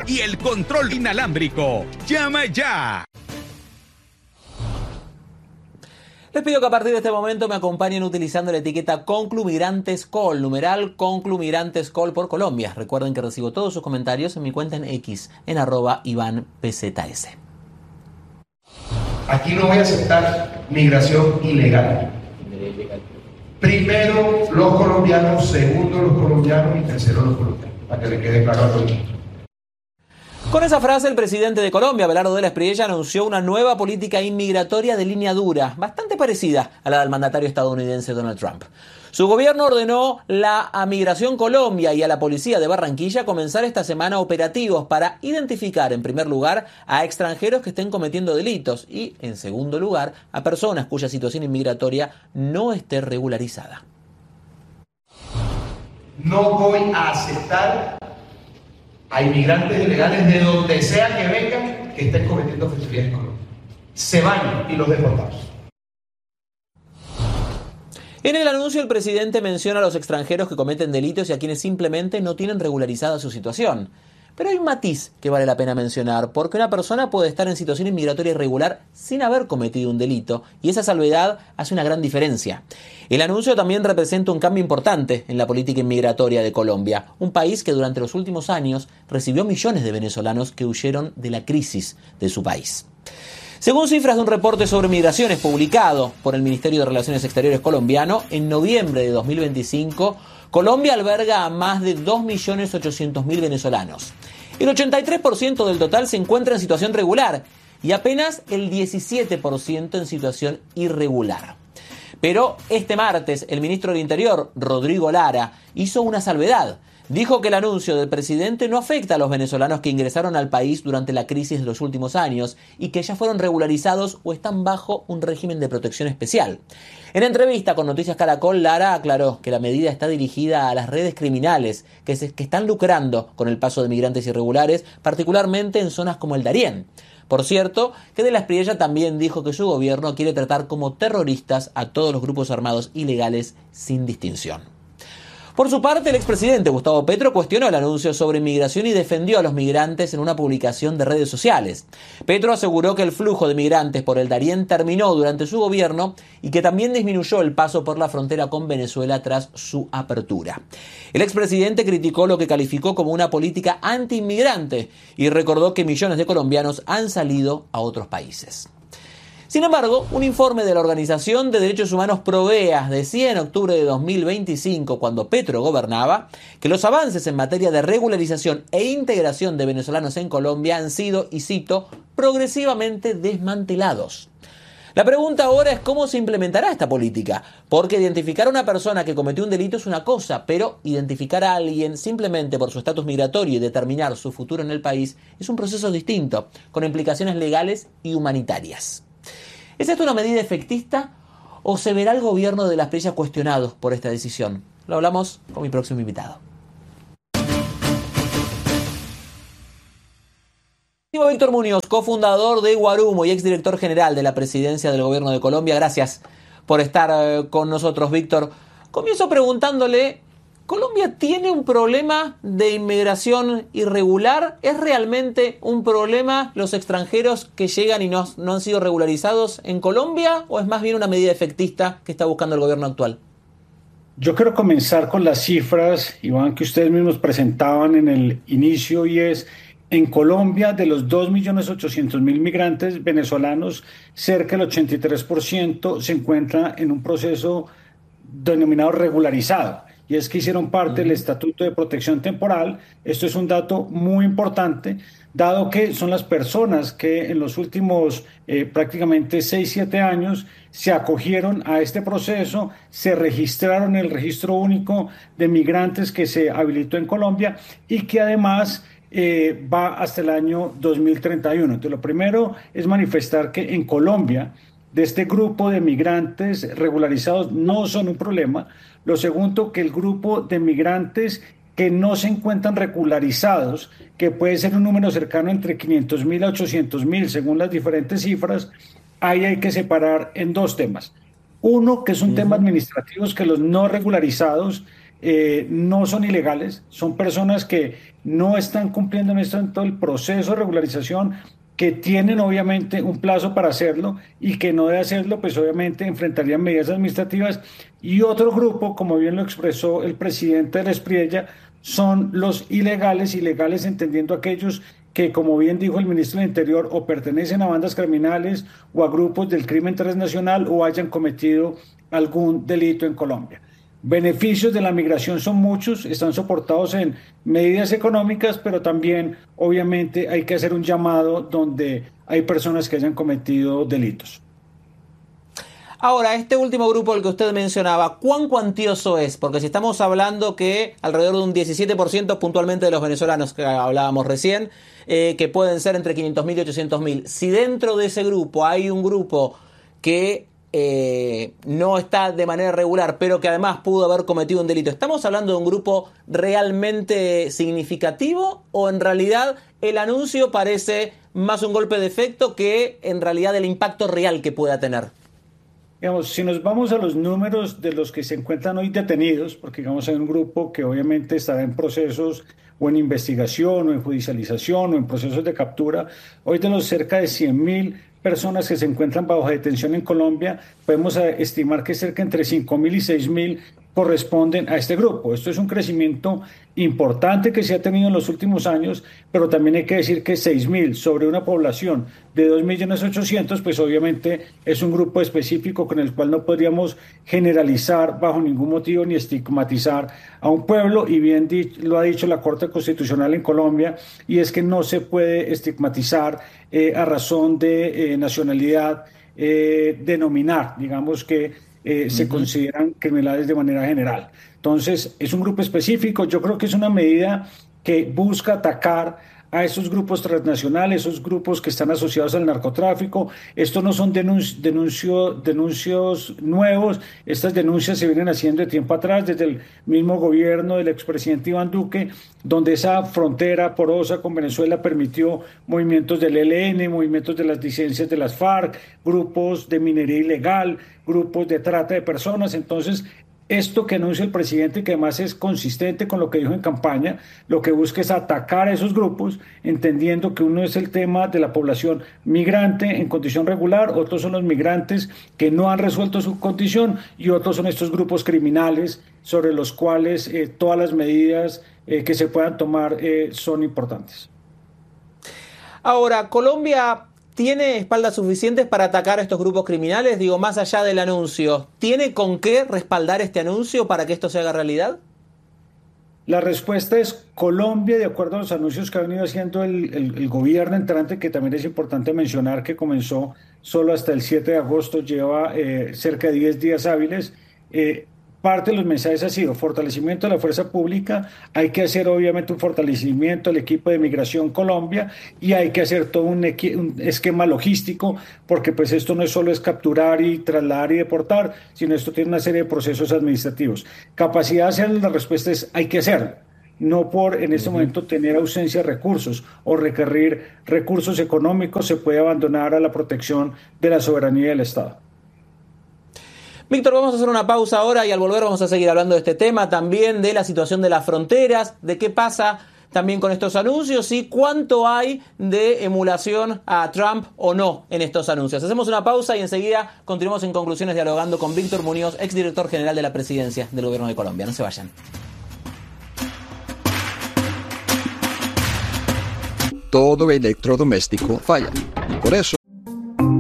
y el control inalámbrico. ¡Llama ya! Les pido que a partir de este momento me acompañen utilizando la etiqueta ConcluMigrantesCol, numeral ConcluMigrantesCol por Colombia. Recuerden que recibo todos sus comentarios en mi cuenta en X, en @IvánPZS. Aquí no voy a aceptar migración ilegal. Primero los colombianos, segundo los colombianos y tercero los colombianos, para que le quede claro a todo el mundo. Con esa frase, el presidente de Colombia, Abelardo de la Espriella, anunció una nueva política inmigratoria de línea dura, bastante parecida a la del mandatario estadounidense Donald Trump. Su gobierno ordenó a Migración Colombia y a la policía de Barranquilla comenzar esta semana operativos para identificar, en primer lugar, a extranjeros que estén cometiendo delitos y, en segundo lugar, a personas cuya situación inmigratoria no esté regularizada. No voy a aceptar a inmigrantes ilegales de donde sea que vengan que estén cometiendo fechorías en Colombia. Se van y los deportamos. En el anuncio, el presidente menciona a los extranjeros que cometen delitos y a quienes simplemente no tienen regularizada su situación. Pero hay un matiz que vale la pena mencionar, porque una persona puede estar en situación inmigratoria irregular sin haber cometido un delito, y esa salvedad hace una gran diferencia. El anuncio también representa un cambio importante en la política inmigratoria de Colombia, un país que durante los últimos años recibió millones de venezolanos que huyeron de la crisis de su país. Según cifras de un reporte sobre migraciones publicado por el Ministerio de Relaciones Exteriores colombiano, en noviembre de 2025, Colombia alberga a más de 2.800.000 venezolanos. El 83% del total se encuentra en situación regular y apenas el 17% en situación irregular. Pero este martes el ministro del Interior, Rodrigo Lara, hizo una salvedad. Dijo que el anuncio del presidente no afecta a los venezolanos que ingresaron al país durante la crisis de los últimos años y que ya fueron regularizados o están bajo un régimen de protección especial. En entrevista con Noticias Caracol, Lara aclaró que la medida está dirigida a las redes criminales que están lucrando con el paso de migrantes irregulares, particularmente en zonas como el Darién. Por cierto, que de la Espriella también dijo que su gobierno quiere tratar como terroristas a todos los grupos armados ilegales sin distinción. Por su parte, el expresidente Gustavo Petro cuestionó el anuncio sobre inmigración y defendió a los migrantes en una publicación de redes sociales. Petro aseguró que el flujo de migrantes por el Darién terminó durante su gobierno y que también disminuyó el paso por la frontera con Venezuela tras su apertura. El expresidente criticó lo que calificó como una política anti-inmigrante y recordó que millones de colombianos han salido a otros países. Sin embargo, un informe de la Organización de Derechos Humanos Provea decía en octubre de 2025, cuando Petro gobernaba, que los avances en materia de regularización e integración de venezolanos en Colombia han sido, y cito, progresivamente desmantelados. La pregunta ahora es cómo se implementará esta política, porque identificar a una persona que cometió un delito es una cosa, pero identificar a alguien simplemente por su estatus migratorio y determinar su futuro en el país es un proceso distinto, con implicaciones legales y humanitarias. ¿Es esto una medida efectista o se verá el gobierno de la Espriella cuestionado por esta decisión? Lo hablamos con mi próximo invitado. Víctor Muñoz, cofundador de Guarumo y exdirector general de la Presidencia del Gobierno de Colombia. Gracias por estar con nosotros, Víctor. Comienzo preguntándole, ¿Colombia tiene un problema de inmigración irregular? ¿Es realmente un problema los extranjeros que llegan y no han sido regularizados en Colombia? ¿O es más bien una medida efectista que está buscando el gobierno actual? Yo quiero comenzar con las cifras, Iván, que ustedes mismos presentaban en el inicio, y es, en Colombia, de los 2.800.000 migrantes venezolanos, cerca del 83% se encuentra en un proceso denominado regularizado. Y es que hicieron parte del Estatuto de Protección Temporal. Esto es un dato muy importante, dado que son las personas que en los últimos prácticamente 6-7 años se acogieron a este proceso, se registraron en el registro único de migrantes que se habilitó en Colombia y que además va hasta el año 2031. Entonces, lo primero es manifestar que en Colombia, de este grupo de migrantes regularizados no son un problema. Lo segundo, que el grupo de migrantes que no se encuentran regularizados, que puede ser un número cercano entre 500.000 a 800.000, según las diferentes cifras, ahí hay que separar en dos temas. Uno, que es un tema administrativo, es que los no regularizados no son ilegales, son personas que no están cumpliendo en todo el proceso de regularización, que tienen obviamente un plazo para hacerlo y que no de hacerlo, pues obviamente enfrentarían medidas administrativas. Y otro grupo, como bien lo expresó el presidente de la Espriella, son los ilegales entendiendo aquellos que, como bien dijo el ministro del Interior, o pertenecen a bandas criminales o a grupos del crimen transnacional o hayan cometido algún delito en Colombia. Beneficios de la migración son muchos, están soportados en medidas económicas, pero también obviamente hay que hacer un llamado donde hay personas que hayan cometido delitos. Ahora, este último grupo al que usted mencionaba, ¿cuán cuantioso es? Porque si estamos hablando que alrededor de un 17% puntualmente de los venezolanos que hablábamos recién, que pueden ser entre 500.000 y 800.000, si dentro de ese grupo hay un grupo que no está de manera regular, pero que además pudo haber cometido un delito, ¿estamos hablando de un grupo realmente significativo o en realidad el anuncio parece más un golpe de efecto que en realidad el impacto real que pueda tener? Digamos, si nos vamos a los números de los que se encuentran hoy detenidos, porque digamos hay un grupo que obviamente estará en procesos o en investigación o en judicialización o en procesos de captura, hoy de los cerca de 100.000 personas que se encuentran bajo detención en Colombia, podemos estimar que cerca entre 5.000 y 6.000 corresponden a este grupo. Esto es un crecimiento importante que se ha tenido en los últimos años, pero también hay que decir que 6.000 sobre una población de 2.800.000, pues obviamente es un grupo específico con el cual no podríamos generalizar bajo ningún motivo ni estigmatizar a un pueblo, y bien lo ha dicho la Corte Constitucional en Colombia, y es que no se puede estigmatizar a razón de nacionalidad, denominar, digamos que se consideran criminales de manera general. Entonces, es un grupo específico. Yo creo que es una medida que busca atacar a esos grupos transnacionales, esos grupos que están asociados al narcotráfico. Estos no son denuncios nuevos. Estas denuncias se vienen haciendo de tiempo atrás, desde el mismo gobierno del expresidente Iván Duque, donde esa frontera porosa con Venezuela permitió movimientos del ELN, movimientos de las disidencias de las FARC, grupos de minería ilegal, grupos de trata de personas. Entonces, esto que anuncia el presidente, que además es consistente con lo que dijo en campaña, lo que busca es atacar a esos grupos, entendiendo que uno es el tema de la población migrante en condición regular, otros son los migrantes que no han resuelto su condición, y otros son estos grupos criminales sobre los cuales todas las medidas que se puedan tomar son importantes. Ahora, Colombia ¿tiene espaldas suficientes para atacar a estos grupos criminales? Digo, más allá del anuncio, ¿tiene con qué respaldar este anuncio para que esto se haga realidad? La respuesta es Colombia, de acuerdo a los anuncios que ha venido haciendo el gobierno entrante, que también es importante mencionar que comenzó solo hasta el 7 de agosto, lleva cerca de 10 días hábiles. Parte de los mensajes ha sido fortalecimiento de la fuerza pública, hay que hacer obviamente un fortalecimiento del equipo de Migración Colombia, y hay que hacer todo un esquema logístico, porque pues esto no es solo es capturar y trasladar y deportar, sino esto tiene una serie de procesos administrativos. Capacidad de hacer, la respuesta es hay que hacerlo, no por en este momento tener ausencia de recursos o requerir recursos económicos se puede abandonar a la protección de la soberanía del Estado. Víctor, vamos a hacer una pausa ahora y al volver vamos a seguir hablando de este tema, también de la situación de las fronteras, de qué pasa también con estos anuncios y cuánto hay de emulación a Trump o no en estos anuncios. Hacemos una pausa y enseguida continuamos en Conclusiones dialogando con Víctor Muñoz, exdirector general de la Presidencia del Gobierno de Colombia. No se vayan. Todo electrodoméstico falla. Por eso,